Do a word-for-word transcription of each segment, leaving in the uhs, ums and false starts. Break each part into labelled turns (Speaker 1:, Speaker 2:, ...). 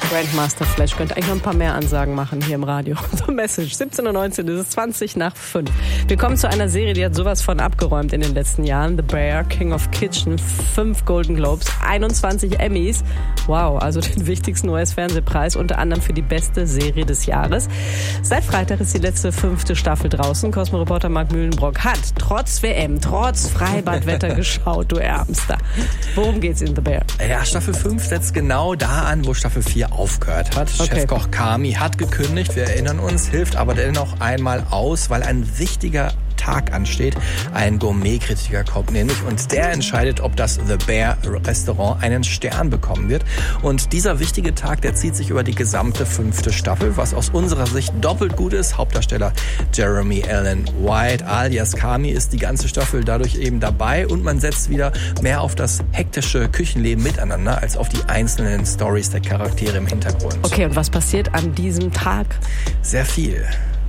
Speaker 1: Grandmaster Flash. Könnte eigentlich noch ein paar mehr Ansagen machen hier im Radio. The Message. siebzehn Uhr neunzehn, es ist zwanzig nach fünf. Wir kommen zu einer Serie, die hat sowas von abgeräumt in den letzten Jahren. The Bear, King of Kitchen, fünf Golden Globes, einundzwanzig Emmys. Wow, also den wichtigsten U S-Fernsehpreis, unter anderem für die beste Serie des Jahres. Seit Freitag ist die letzte fünfte Staffel draußen. Cosmo-Reporter Marc Mühlenbrock hat trotz W M, trotz Freibadwetter geschaut, du Ärmster. Worum geht's in The Bear?
Speaker 2: Ja, Staffel fünf setzt genau da an, wo Staffel vier aufgehört hat. Okay. Chefkoch Kami hat gekündigt, wir erinnern uns, hilft aber dennoch einmal aus, weil ein wichtiger Tag ansteht. Ein Gourmet-Kritiker kommt nämlich und der entscheidet, ob das The Bear Restaurant einen Stern bekommen wird. Und dieser wichtige Tag, der zieht sich über die gesamte fünfte Staffel, was aus unserer Sicht doppelt gut ist. Hauptdarsteller Jeremy Allen White alias Kami ist die ganze Staffel dadurch eben dabei und man setzt wieder mehr auf das hektische Küchenleben miteinander als auf die einzelnen Storys der Charaktere im Hintergrund.
Speaker 1: Okay, und was passiert an diesem Tag?
Speaker 2: Sehr viel.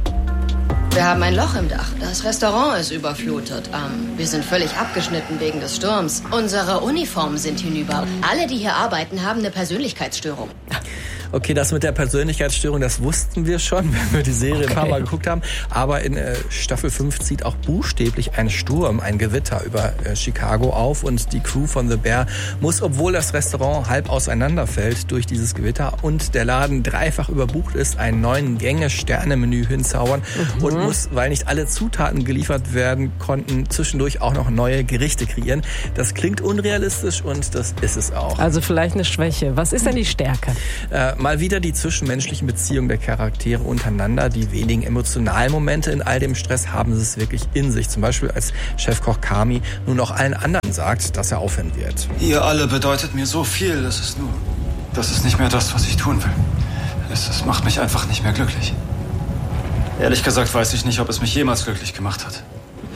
Speaker 3: Wir haben ein Loch im Dach. Das Restaurant ist überflutet. Ähm, wir sind völlig abgeschnitten wegen des Sturms. Unsere Uniformen sind hinüber. Alle, die hier arbeiten, haben eine Persönlichkeitsstörung.
Speaker 2: Okay, das mit der Persönlichkeitsstörung, das wussten wir schon, wenn wir die Serie okay. ein paar Mal geguckt haben. Aber in äh, Staffel fünf zieht auch buchstäblich ein Sturm, ein Gewitter über äh, Chicago auf. Und die Crew von The Bear muss, obwohl das Restaurant halb auseinanderfällt durch dieses Gewitter und der Laden dreifach überbucht ist, ein neuen Gänge-Sterne-Menü hinzaubern. Mhm. Und muss, weil nicht alle Zutaten geliefert werden konnten, zwischendurch auch noch neue Gerichte kreieren. Das klingt unrealistisch und das ist es auch.
Speaker 1: Also vielleicht eine Schwäche. Was ist denn die Stärke?
Speaker 2: Äh, Mal wieder die zwischenmenschlichen Beziehungen der Charaktere untereinander. Die wenigen emotionalen Momente in all dem Stress haben sie es wirklich in sich. Zum Beispiel als Chefkoch Kami nun auch allen anderen sagt, dass er aufhören wird.
Speaker 4: Ihr alle bedeutet mir so viel. Das ist nur, das ist nicht mehr das, was ich tun will. Es, es macht mich einfach nicht mehr glücklich. Ehrlich gesagt weiß ich nicht, ob es mich jemals glücklich gemacht hat.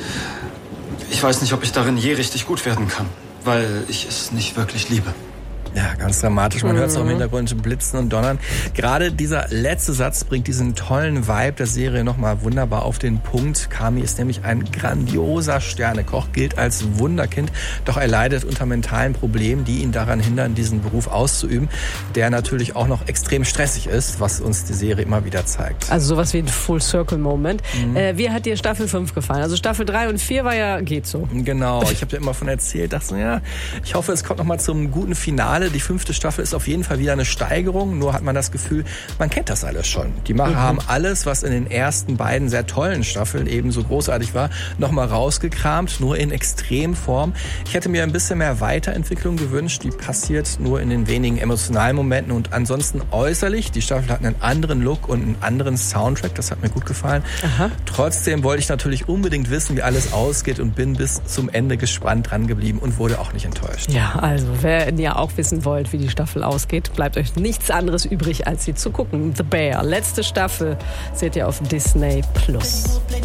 Speaker 4: Ich weiß nicht, ob ich darin je richtig gut werden kann, weil ich es nicht wirklich liebe.
Speaker 2: Ja, ganz dramatisch. Man hört es auch im Hintergrund blitzen und donnern. Gerade dieser letzte Satz bringt diesen tollen Vibe der Serie nochmal wunderbar auf den Punkt. Kami ist nämlich ein grandioser Sternekoch, gilt als Wunderkind, doch er leidet unter mentalen Problemen, die ihn daran hindern, diesen Beruf auszuüben, der natürlich auch noch extrem stressig ist, was uns die Serie immer wieder zeigt.
Speaker 1: Also sowas wie ein Full-Circle-Moment. Mhm. Äh, wie hat dir Staffel fünf gefallen? Also Staffel drei und vier war ja, geht so.
Speaker 2: Genau, ich habe dir immer von erzählt, dachte, ja, ich hoffe, es kommt nochmal zum guten Finale. Die fünfte Staffel ist auf jeden Fall wieder eine Steigerung, nur hat man das Gefühl, man kennt das alles schon. Die Macher mhm. haben alles, was in den ersten beiden sehr tollen Staffeln eben so großartig war, nochmal rausgekramt, nur in Extremform. Ich hätte mir ein bisschen mehr Weiterentwicklung gewünscht, die passiert nur in den wenigen emotionalen Momenten und ansonsten äußerlich. Die Staffel hat einen anderen Look und einen anderen Soundtrack, das hat mir gut gefallen. Aha. Trotzdem wollte ich natürlich unbedingt wissen, wie alles ausgeht und bin bis zum Ende gespannt dran geblieben und wurde auch nicht enttäuscht.
Speaker 1: Ja, also, wer ja auch wissen wollt, wie die Staffel ausgeht, bleibt euch nichts anderes übrig, als sie zu gucken. The Bear, letzte Staffel, seht ihr auf Disney Plus.